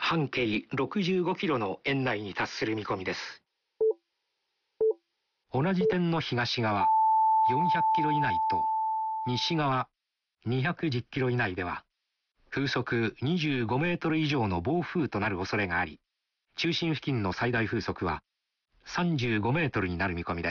半径65キロの円内に達する見込みです。同じ点の東側400キロ以内と西側210キロ以内では風速25メートル以上の暴風となる恐れがあり、中心付近の最大風速は35メートルになる見込みです。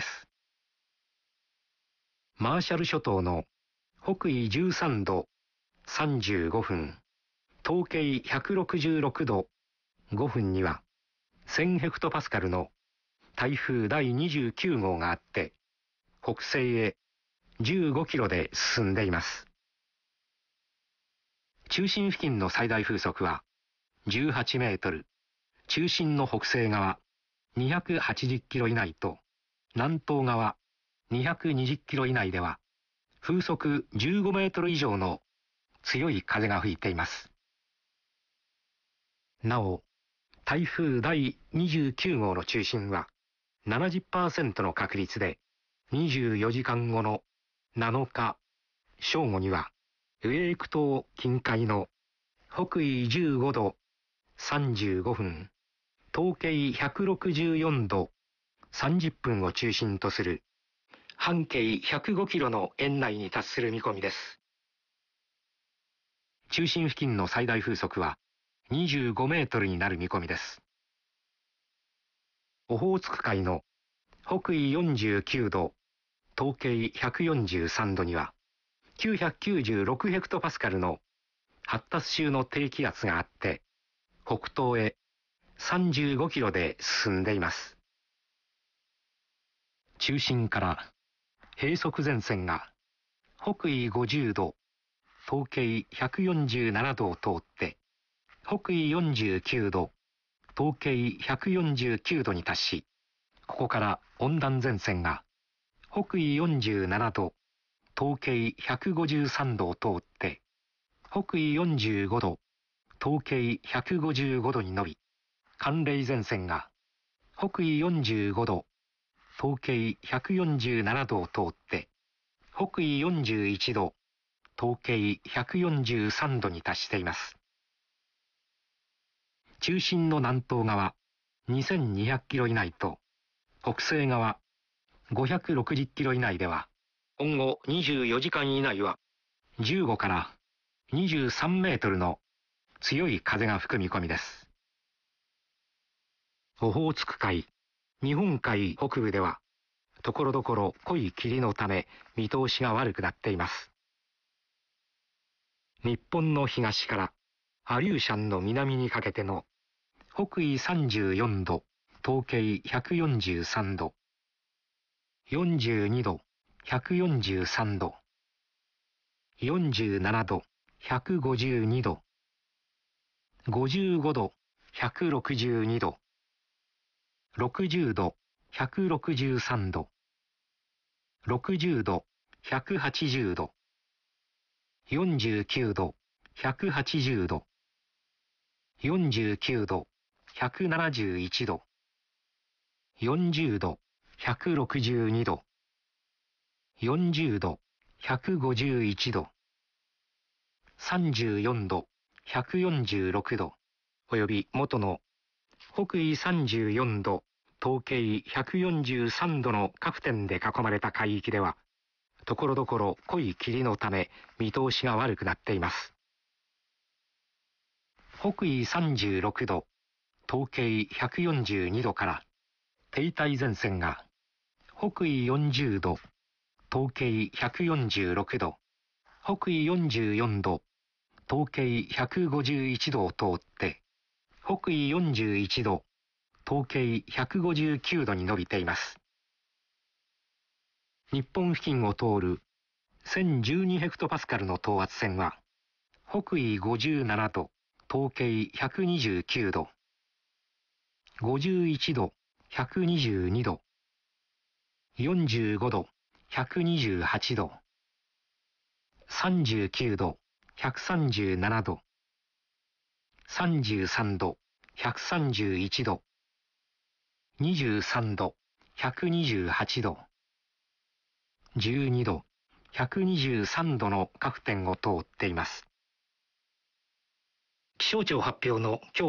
マーシャル諸島の北緯13度35分、東経166度5分には1000ヘクトパスカルの台風第29号があって、北西へ15キロで進んでいます。中心付近の最大風速は18メートル、中心の北西側280キロ以内と南東側220キロ以内では風速15メートル以上の強い風が吹いています。なお、台風第29号の中心は 70% の確率で24時間後の7日正午にはウェーク島近海の北緯15度35分、東経164度30分を中心とする半径105キロの円内に達する見込みです。中心付近の最大風速は25メートルになる見込みです。オホーツク海の北緯49度東経143度には996ヘクトパスカルの発達中の低気圧があって、北東へ35キロで進んでいます。中心から閉塞前線が北緯50度東経147度を通って北緯49度東経149度に達し、ここから温暖前線が北緯47度東経153度を通って北緯45度東経155度に伸び、寒冷前線が北緯45度東経147度を通って北緯41度東経143度に達しています。中心の南東側2200キロ以内と北西側560キロ以内では今後24時間以内は15から23メートルの強い風が吹く見込みです。オホーツク海、日本海北部ではところどころ濃い霧のため見通しが悪くなっています。日本の東からアリューシャンの南にかけての北緯34度東経143度42度143度47度152度55度162度60度163度60度180度49度180度49度171度40度162度40度151度34度146度および元の北緯34度東経143度の各点で囲まれた海域ではところどころ濃い霧のため見通しが悪くなっています。北緯36度東経142度から停滞前線が北緯40度東経146度北緯44度東経151度を通って北緯41度東経159度に伸びています。日本付近を通る1012ヘクトパスカルの等圧線は北緯57度東経129度51度122度45度128度39度137度33度131度23度128度12度123度の各点を通っています。気象庁発表の今日